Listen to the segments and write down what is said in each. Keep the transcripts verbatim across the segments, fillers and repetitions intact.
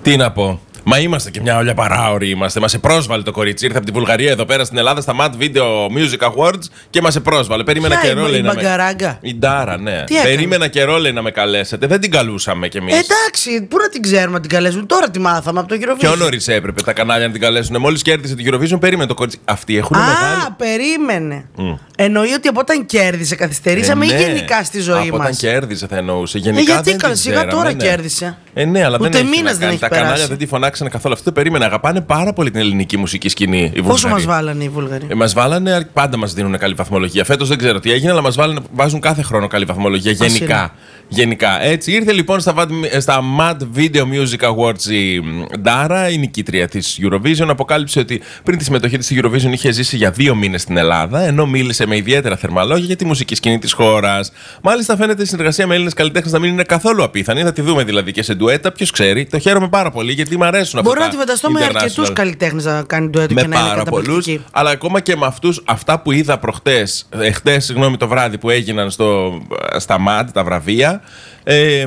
Τι να πω. Μα είμαστε και μια όλια παράωροι είμαστε. Μας επρόσβαλε το κορίτσι. Ήρθε από τη Βουλγαρία εδώ πέρα στην Ελλάδα στα Mad Video Music Awards και μας επρόσβαλε. Περίμενα Ποια, καιρό η, λέει η να Μπαγκαράγκα. με. Η Ντάρα, ναι. Τι έκανε? Περίμενα καιρό λέει να με καλέσετε. Δεν την καλούσαμε κι εμείς. Εντάξει, πού να την ξέρουμε να την καλέσουν. Τώρα τη μάθαμε από το Eurovision. Πιο νωρίς έπρεπε τα κανάλια να την καλέσουν. Μόλις κέρδισε την Eurovision, περίμενε το κορίτσι. Αυτοί έχουν Α, μεγάλη. περίμενε. Mm. Εννοεί ότι από όταν κέρδισε καθυστερήσαμε Ε, ή ναι. γενικά στη ζωή Από μας. όταν κέρδισε θα εννοούσε. Ε, Γενικά γιατί δεν καλά, την σιγά ξέραμε, τώρα ναι. κέρδισε. Ε, ναι, αλλά Ούτε δεν έχει μήνας να δεν κάνει. έχει Τα περάσει. κανάλια δεν τη φωνάξανε καθόλου. Αυτό το περίμενα. Αγαπάνε πάρα πολύ την ελληνική μουσική σκηνή. Οι Πόσο Βουλγαροί. μας βάλανε οι Βουλγαροί? Ε, μας βάλανε, πάντα μας δίνουν καλή βαθμολογία. Φέτος δεν ξέρω τι έγινε, αλλά μας βάλανε, βάζουν κάθε χρόνο καλή βαθμολογία. Γενικά. Γενικά. Έτσι, ήρθε λοιπόν στα, στα Mad Video Music Awards η Ντάρα, η νικήτρια της Eurovision. Αποκάλυψε ότι πριν τη συμμετοχή της στη Eurovision είχε ζήσει για δύο μήνες στην Ελλάδα, ενώ μίλησε με ιδιαίτερα θερμά λόγια για τη μουσική σκηνή της χώρας. Μάλιστα, φαίνεται η συνεργασία με Έλληνες καλλιτέχνες να μην είναι καθόλου απίθανη. Θα τη δούμε δηλαδή και σε ντουέτα. Ποιος ξέρει. Το χαίρομαι πάρα πολύ γιατί μου αρέσουν αυτά. Μπορώ να τη φανταστώ με αρκετούς καλλιτέχνες να κάνει ντουέτο και να είναι καταπληκτική. Αλλά ακόμα και με αυτούς, αυτά που είδα προχτές, εχτες, συγγνώμη, το βράδυ που έγιναν στο, στα Mad, τα βραβεία, ε,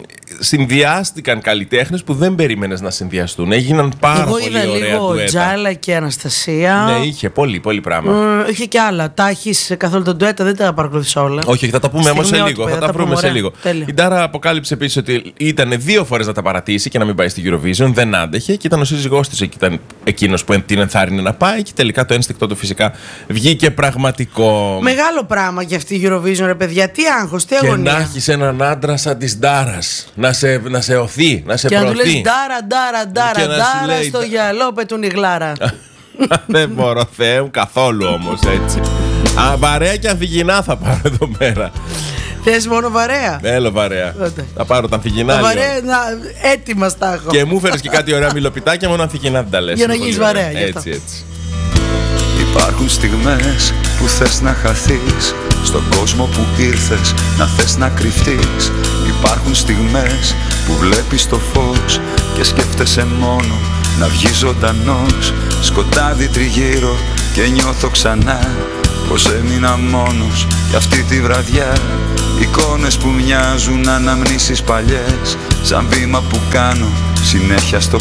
συνδυάστηκαν καλλιτέχνες που δεν περίμενες να συνδυαστούν. Έγιναν πάρα Εγώ πολύ ωραία ντουέτα. Εγώ είδα λίγο Τζάλα και Αναστασία. Ναι, είχε πολύ, πολύ πράγμα. Mm, είχε και άλλα. Τάχης καθόλου τον ντουέτα, δεν τα παρακολουθήσα όλα. Όχι, θα τα πούμε όμως σε λίγο. Θα, θα τα βρούμε σε λίγο. Τέλεια. Η Ντάρα αποκάλυψε επίσης ότι ήταν δύο φορές να τα παρατήσει και να μην πάει στη Eurovision. Δεν άντεχε και ήταν ο σύζυγός της εκείνος που την ενθάρρυνε να πάει και τελικά το ένστικτο του φυσικά βγήκε πραγματικό. Μεγάλο πράγμα για αυτή η Eurovision, ρε παιδιά. Τι άγχος, τι αγωνία. Και να έχεις έναν άντρα σαν της Ντάρας να σε, να σε οθεί, να σε και προωθεί. Και να του λες Ντάρα, Ντάρα, Ντάρα, Ντάρα, λέει, στο γυαλό πετούν η γλάρα. Δεν μπορώ, Θεέ μου, καθόλου όμως έτσι. Α, βαρέα και αμφιγεινά θα πάρω εδώ πέρα. Θες μόνο βαρέα? Έλα βαρέα. Τότε. Θα πάρω τα αμφιγεινά. Τα βαρέα, να, έτοιμα στα έχω. Και μου φέρεις και κάτι ωραία μιλοπιτάκια, μόνο αμφιγεινά δεν τα λες. Για να γίνεις βαρέα. Έτσι, έτσι. Υπάρχουν στιγμές που θες να χαθείς, στον κόσμο που ήρθες να θες να κρυφτείς. Υπάρχουν στιγμές που βλέπεις το φως και σκέφτεσαι μόνο να βγεις ζωντανός. Σκοτάδι τριγύρω και νιώθω ξανά πως έμεινα μόνος κι αυτή τη βραδιά. Εικόνες που μοιάζουν αναμνήσεις παλιές, σαν βήμα που κάνω συνέχεια στο